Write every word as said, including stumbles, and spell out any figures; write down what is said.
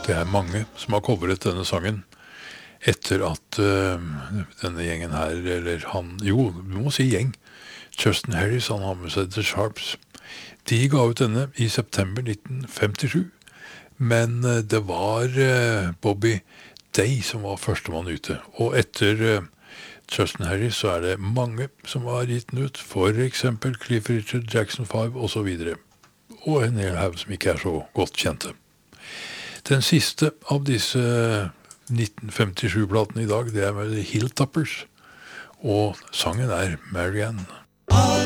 Det er mange som har coveret denne sangen etter at uh, denne gjengen her, eller han, jo, vi må si gjeng, Justin Harris, han har med seg The Sharps. De ga ut denne i september nitten femtisju, men uh, det var uh, Bobby Day som var førstemann ute. Og etter uh, Justin Harris så er det mange som har gitt den ut, for eksempel Cliff Richard, Jackson five og så videre. Og en hel haug som ikke er så godt kjente. Den siste av disse nitten femtisju-platene i dag, det er med The Hilltoppers, og sangen er Marianne.